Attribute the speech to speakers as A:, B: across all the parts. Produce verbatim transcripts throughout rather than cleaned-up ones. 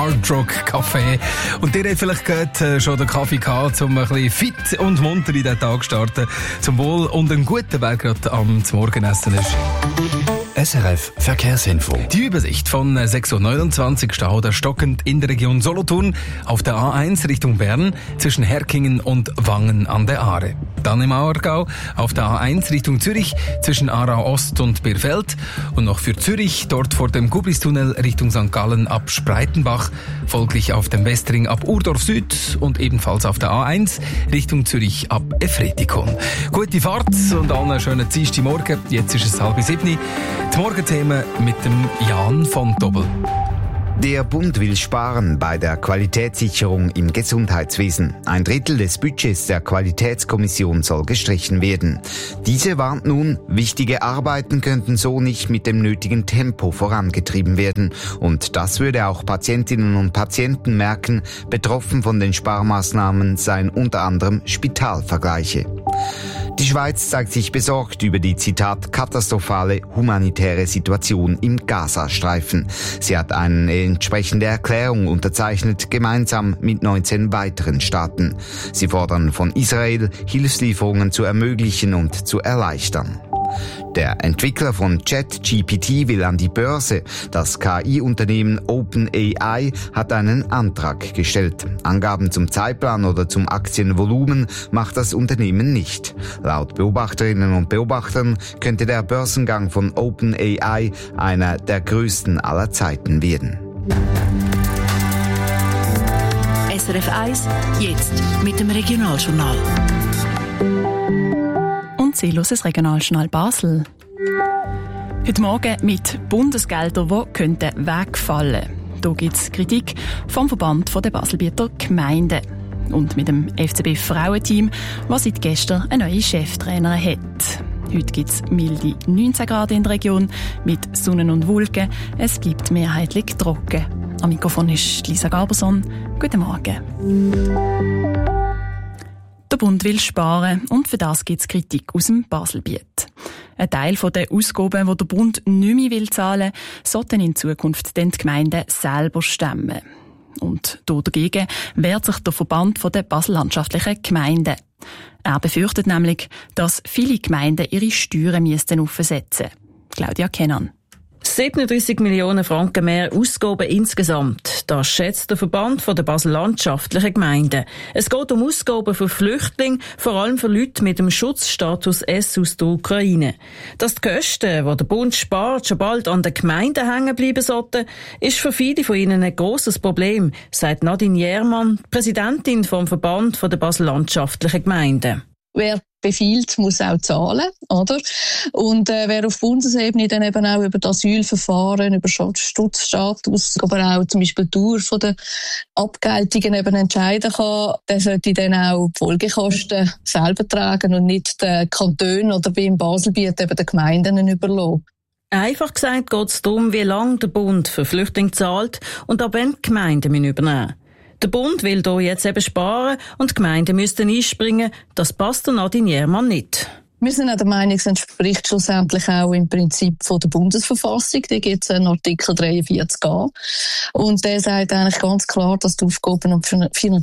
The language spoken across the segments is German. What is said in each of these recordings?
A: Hard Rock Café. Und ihr habt vielleicht gerade schon den Kaffee gehabt, um ein bisschen fit und munter in den Tag zu starten. Zum Wohl und einen guten Weg gerade am Morgenessen ist.
B: S R F Verkehrsinfo.
A: Die Übersicht von sechs Uhr neunundzwanzig Stau oder stockend in der Region Solothurn auf der A eins Richtung Bern zwischen Herkingen und Wangen an der Aare. Dann im Aargau auf der A eins Richtung Zürich zwischen Aarau Ost und Birfeld und noch für Zürich dort vor dem Gubristunnel Richtung Sankt Gallen ab Spreitenbach, folglich auf dem Westring ab Urdorf Süd und ebenfalls auf der A eins Richtung Zürich ab Efretikon. Gute Fahrt und allen einen schönen Dienstagmorgen. Jetzt ist es halb sieben. Die Morgenthemen mit dem Jan von Dobbel.
C: Der Bund will sparen bei der Qualitätssicherung im Gesundheitswesen. Ein Drittel des Budgets der Qualitätskommission soll gestrichen werden. Diese warnt nun, wichtige Arbeiten könnten so nicht mit dem nötigen Tempo vorangetrieben werden. Und das würde auch Patientinnen und Patienten merken. Betroffen von den Sparmaßnahmen seien unter anderem Spitalvergleiche. Die Schweiz zeigt sich besorgt über die, Zitat, katastrophale humanitäre Situation im Gazastreifen. Sie hat eine entsprechende Erklärung unterzeichnet, gemeinsam mit neunzehn weiteren Staaten. Sie fordern von Israel, Hilfslieferungen zu ermöglichen und zu erleichtern. Der Entwickler von ChatGPT will an die Börse. Das K I-Unternehmen OpenAI hat einen Antrag gestellt. Angaben zum Zeitplan oder zum Aktienvolumen macht das Unternehmen nicht. Laut Beobachterinnen und Beobachtern könnte der Börsengang von OpenAI einer der größten aller Zeiten werden.
D: S R F eins, jetzt mit dem Regionaljournal.
E: Sie hören das Regionaljournal Basel. Heute Morgen mit Bundesgeldern, die könnten wegfallen. Hier gibt es Kritik vom Verband der Baselbieter Gemeinden. Und mit dem F C B Frauenteam, das seit gestern eine neue Cheftrainerin hat. Heute gibt es milde neunzehn Grad in der Region mit Sonne und Wolken. Es bleibt mehrheitlich trocken. Am Mikrofon ist Lisa Gaberson. Guten Morgen. Der Bund will sparen und für das gibt es Kritik aus dem Baselbiet. Ein Teil der Ausgaben, die der Bund nicht mehr will zahlen, sollten in Zukunft dann die Gemeinden selber stemmen. Und dagegen wehrt sich der Verband der basellandschaftlichen Gemeinden. Er befürchtet nämlich, dass viele Gemeinden ihre Steuern aufsetzen müssten. Claudia Kennan.
F: siebenunddreissig Millionen Franken mehr Ausgaben insgesamt. Das schätzt der Verband der basellandschaftlichen Gemeinden. Es geht um Ausgaben für Flüchtlinge, vor allem für Leute mit dem Schutzstatus S aus der Ukraine. Dass die Kosten, die der Bund spart, schon bald an den Gemeinden hängen bleiben sollten, ist für viele von ihnen ein grosses Problem, sagt Nadine Jermann, Präsidentin vom Verband der basellandschaftlichen Gemeinden.
G: Wer befiehlt, muss auch zahlen, oder? Und äh, wer auf Bundesebene dann eben auch über das Asylverfahren, über Schutzstatus, aber auch zum Beispiel die Dauer von der Abgeltungen eben entscheiden kann, der sollte dann auch die Folgekosten selber tragen und nicht den Kantonen oder wie im Baselbiet eben den Gemeinden überlassen.
F: Einfach gesagt geht es darum, wie lange der Bund für Flüchtlinge zahlt und ab wann die Gemeinden übernehmen müssen. Der Bund will hier jetzt eben sparen und die Gemeinden müssten einspringen. Das passt der Nadine Jermann nicht.
G: Wir sind auch der Meinung, es entspricht schlussendlich auch im Prinzip von der Bundesverfassung. Da gibt es einen Artikel dreiundvierzig a. Und der sagt eigentlich ganz klar, dass die Aufgaben- und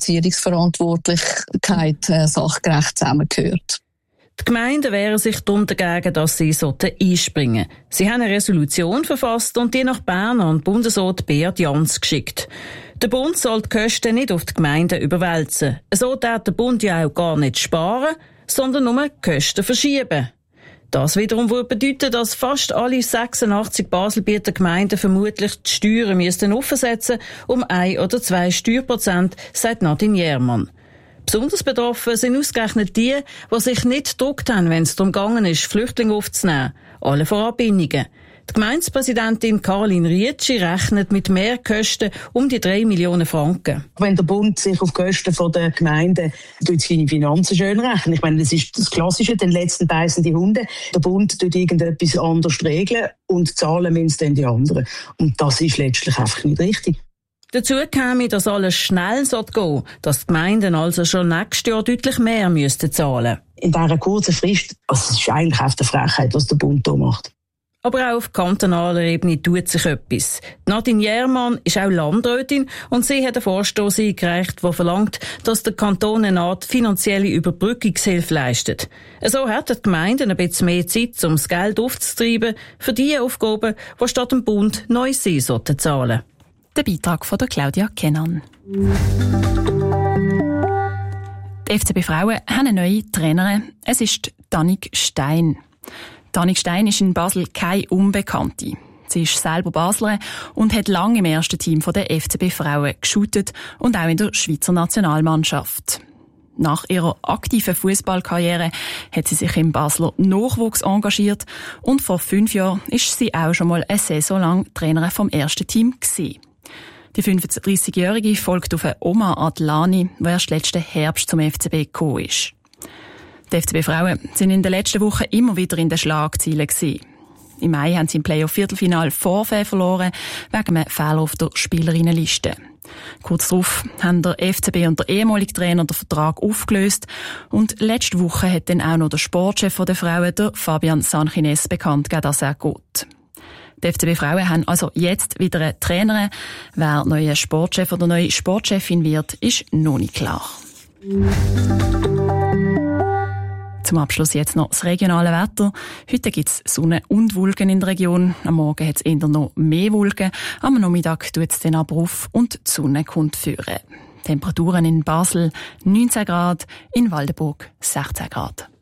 G: Finanzierungsverantwortlichkeit äh, sachgerecht zusammengehört.
F: Die Gemeinden wehren sich darum dagegen, dass sie einspringen sollten. Sie haben eine Resolution verfasst und die nach Bern an Bundesrat Beat Jans geschickt. Der Bund soll die Kosten nicht auf die Gemeinden überwälzen. So darf der Bund ja auch gar nicht sparen, sondern nur die Kosten verschieben. Das wiederum würde bedeuten, dass fast alle sechsundachtzig Baselbieter Gemeinden vermutlich die Steuern müssten aufsetzen um ein oder zwei Steuerprozent, sagt Nadine Jermann. Besonders betroffen sind ausgerechnet die, die sich nicht gedruckt haben, wenn es darum gegangen ist, Flüchtlinge aufzunehmen. Alle vor Anbindungen. Die Gemeindepräsidentin Caroline Rietschi rechnet mit Mehrkosten um die drei Millionen Franken.
H: Wenn der Bund sich auf die Kosten der Gemeinden durch seine Finanzen schön rechnet, ich meine, das ist das Klassische, den letzten beißen die Hunde. Der Bund tut irgendetwas anders regeln und zahlen müssen dann die anderen. Und das ist letztlich einfach nicht richtig.
F: Dazu käme, dass alles schnell gehen sollte, dass die Gemeinden also schon nächstes Jahr deutlich mehr müssten zahlen.
H: In dieser kurzen Frist, also es ist eigentlich auf der Frechheit, was der Bund hier macht.
F: Aber auch auf kantonaler Ebene tut sich etwas. Nadine Jermann ist auch Landrätin und sie hat einen Vorstoss eingereicht, der verlangt, dass der Kanton eine Art finanzielle Überbrückungshilfe leistet. So hat die Gemeinde ein bisschen mehr Zeit, um das Geld aufzutreiben für die Aufgaben, die statt dem Bund neu sie sollten zahlen.
E: Der Beitrag von der Claudia Kennan. Die F C B Frauen haben eine neue Trainerin. Es ist Danik Stein. Danik Stein ist in Basel keine Unbekannte. Sie ist selber Baslerin und hat lange im ersten Team der F C B Frauen geshootet und auch in der Schweizer Nationalmannschaft. Nach ihrer aktiven Fußballkarriere hat sie sich im Basler Nachwuchs engagiert und vor fünf Jahren ist sie auch schon mal eine Saison lang Trainerin vom ersten Team gewesen. Die fünfunddreissigjährige folgt auf Omar Adlani, der erst letzten Herbst zum F C B gekommen ist. Die F C B Frauen sind in den letzten Wochen immer wieder in den Schlagzeilen gewesen. Im Mai haben sie im Playoff-Viertelfinal Vorfall verloren, wegen einem Fehler auf der Spielerinnenliste. Kurz darauf haben der F C B und der ehemalige Trainer den Vertrag aufgelöst und letzte Woche hat dann auch noch der Sportchef der Frauen, der Fabian Sanchines, bekannt gegeben, dass er geht. Die F C B Frauen haben also jetzt wieder eine Trainerin. Wer neuer Sportchef oder neue Sportchefin wird, ist noch nicht klar. Zum Abschluss jetzt noch das regionale Wetter. Heute gibt es Sonne und Wolken in der Region. Am Morgen hat es eher noch mehr Wolken. Am Nachmittag tut es dann aber auf und die Sonne kommt führen. Temperaturen in Basel neunzehn Grad, in Waldenburg sechzehn Grad.